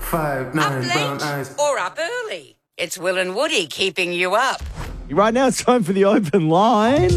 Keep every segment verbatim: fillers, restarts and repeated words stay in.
Five, nine, Up brown late eyes. or up early? It's Will and Woody keeping you up. Right now it's time for the open line.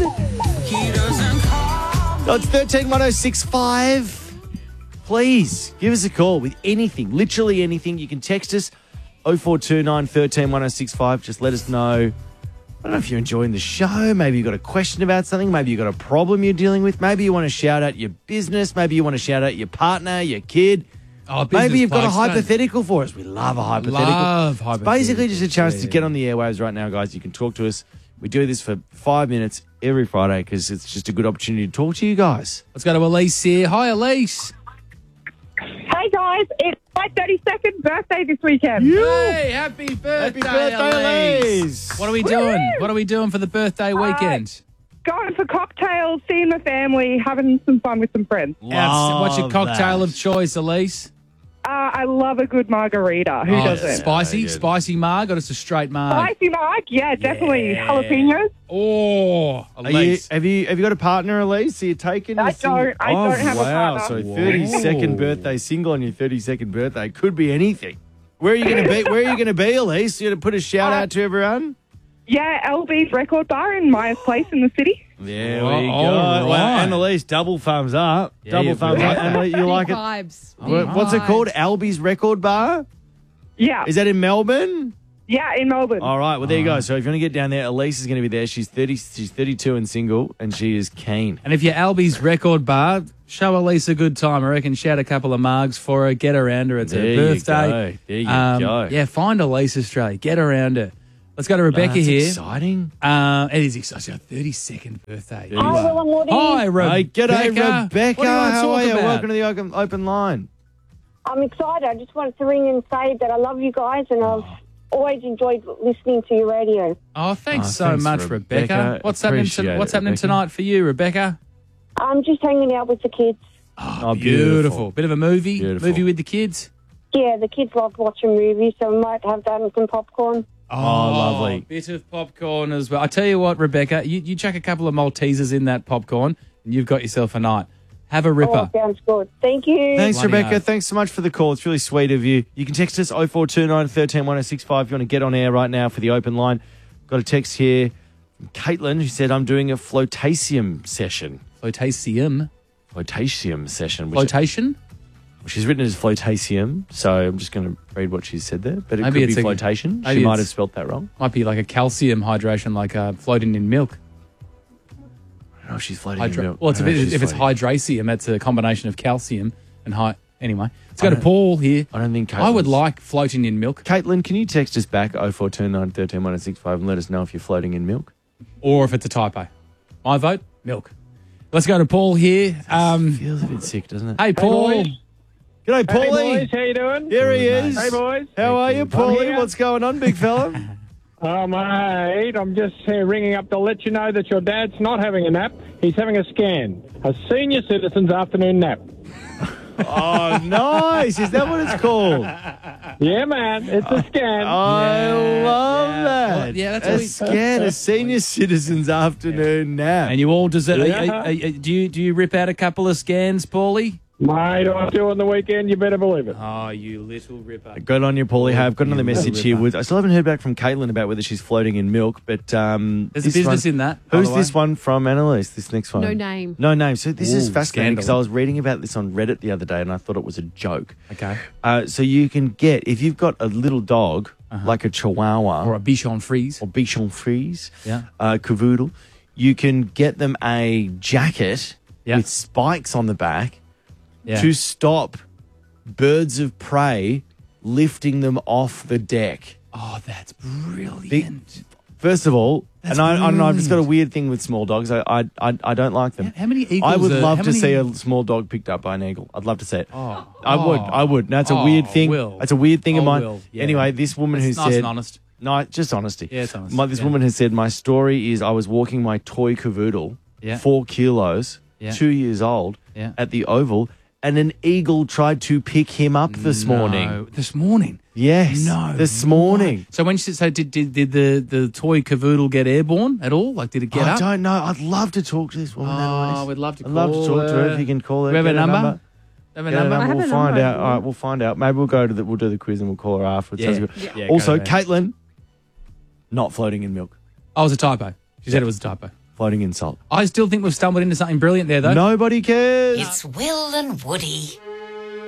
Oh, it's thirteen one oh six five. Please give us a call with anything, literally anything. You can text us oh four two nine, one three, one oh six five. Just let us know. I don't know if you're enjoying the show. Maybe you've got a question about something. Maybe you've got a problem you're dealing with. Maybe you want to shout out your business. Maybe you want to shout out your partner, your kid. Oh, business Maybe you've got a blokes, don't- hypothetical for us. We love a hypothetical. Love It's basically just a hypotheticals, chance yeah, to get yeah. on the airwaves right now, guys. You can talk to us. We do this for five minutes every Friday because it's just a good opportunity to talk to you guys. Let's go to Elise here. Hi, Elise. Hey guys, it's my thirty-second birthday this weekend. Hey, happy birthday, birthday, Elise. Elise. What are we doing? What are we doing for the birthday weekend? Going for cocktails, seeing the family, having some fun with some friends. Outs- What's your Love cocktail that. of choice, Elise? Uh, I love a good margarita. Who Oh, doesn't? Spicy, Yeah, good. spicy marg, or just a straight marg? Spicy mark? Yeah, definitely. Yeah. Jalapenos? Oh, Are you, Elise. have you have you got a partner, Elise? Are you taking? I a sing- don't. I oh, don't have a wow. partner. So thirty-second Whoa. birthday single on your thirty-second birthday could be anything. Where are you going to be? Where are you going to be, Elise? You going to put a shout Uh, out to everyone? Yeah, L B's Record Bar in Myers Place in the city. There Oh, we go. all Well, right. Annalise, double thumbs up. Yeah, double you- thumbs up. Annalise, you Big like it? vibes. Big What- What's it vibes. called? Albi's Record Bar? Yeah. Is that in Melbourne? Yeah, in Melbourne. All right. Well, there you go. So if you want to get down there, Elise is going to be there. She's thirty. She's thirty-two and single, and she is keen. And if you're Albie's record bar, show Elise a good time. I reckon shout a couple of margs for her, get around her. It's There her you birthday. go. There you Um, go. Yeah, find Elise Australia. Get around her. Let's go to Rebecca Oh, that's here. exciting. Uh, it is exciting. It's her thirty-second birthday. Hi, Will and Woody. Hi, Rebecca. Hey, g'day, Rebecca. What do you want to How talk are you? about? Welcome to the open, open line. I'm excited. I just wanted to ring and say that I love you guys and I've always enjoyed listening to your radio. Oh, thanks Oh, so thanks, much, Rebecca. Rebecca. What's happening? Appreciate To, what's it, happening Rebecca. tonight for you, Rebecca? I'm just hanging out with the kids. Oh, Beautiful. Bit of a movie. Beautiful. Movie with the kids. Yeah, the kids love watching movies, so we might have that and some popcorn. Oh, lovely. Bit of popcorn as well. I tell you what, Rebecca, you, you chuck a couple of Maltesers in that popcorn, and you've got yourself a night. Have a ripper. Oh, sounds good. Thank you. Thanks, Bloody Rebecca. oath. Thanks so much for the call. It's really sweet of you. You can text us oh four two nine, one three, one oh six five if you want to get on air right now for the open line. Got a text here from Caitlin who said, I'm doing a flotation session. Flotasium. Flotation session. Which Flotation? She's written it as flotasium, so I'm just going to read what she said there. But it Maybe could it's be a- flotation. maybe She might it's- have spelt that wrong. Might be like a calcium hydration, like uh, floating in milk. I don't know if she's floating Hydra- in milk. well, it's I a don't know bit, she's if it's floating. hydracium, that's a combination of calcium and high. Anyway, let's go I to don't- Paul here. I don't think I would Caitlin's- like floating in milk, Caitlin, can you text us back oh four two nine, one three, one oh six five and let us know if you're floating in milk? or if it's a typo. My vote, milk. Let's go to Paul here. Um, Feels a bit sick, doesn't it? hey, Paul. boys. G'day, Hey Paulie. boys, how you doing? Here he Good, is. mate. Hey boys. How are you, I'm Paulie? here. What's going on, big fella? Oh mate, I'm just uh, ringing up to let you know that your dad's not having a nap. He's having a scan, a senior citizen's afternoon nap. Oh, nice. Is that what it's called? Yeah, man, it's a scan. I love yeah. that. Well, yeah, that's a what we- scan, a senior citizen's afternoon nap. And you all deserve. are- Yeah. are- are- do you do you rip out a couple of scans, Paulie? Mate, I do on the weekend. You better believe it. Oh, you little ripper. Good on you, Paulie. Hey, I've got another You message little here. ripper. With, I still haven't heard back from Caitlin about whether she's floating in milk, but um, There's a this business one- in that. by Who's the way. this one from, Annalise? This next one? No name. No name. So this is Ooh, fascinating because I scandal. was reading about this on Reddit the other day and I thought it was a joke. Okay. Uh, so you can get, if you've got a little dog, like a Chihuahua Or a Bichon Frise. or Bichon Frise, Yeah. uh, Cavoodle, you can get them a jacket Yeah. with spikes on the back Yeah. to stop birds of prey lifting them off the deck. Oh, that's brilliant. First of all, That's and I, I don't know, I've just got a brilliant. weird thing with small dogs. I I, I, I don't like them. How- how many eagles I would are- love how to many- see a small dog picked up by an eagle. I'd love to see it. Oh. I would. Oh. I would. No, it's a Oh, weird thing. Will. It's a weird thing of Oh, mine. Will, yeah. Anyway, this woman It's who nice said, and honest. no, just honesty. Yeah, it's honest. My, this Yeah. woman has said, my story is I was walking my toy cavoodle, Yeah. four kilos, Yeah. two years old, Yeah. at the Oval, and an eagle tried to pick him up this morning. No, this morning. Yes, No, this what? morning. So when she so did did, did the, the toy cavoodle get airborne at all? Like did it get I up? don't know. I'd love to talk to this woman. Oh, Annalise. we'd love to I'd love to call talk to her her. if you can call her. Do we have Get a number? Have a Get her number? number. I have We'll a find number. out. All right, we'll find out. Maybe we'll go to the. We'll do the quiz and we'll call her afterwards. Yeah. Sounds good. Yeah. Yeah, go Also, to that. Caitlin, not floating in milk, Oh, it was a typo. She said it was a typo. floating in salt. I still think we've stumbled into something brilliant there, though. Nobody cares. It's Will and Woody.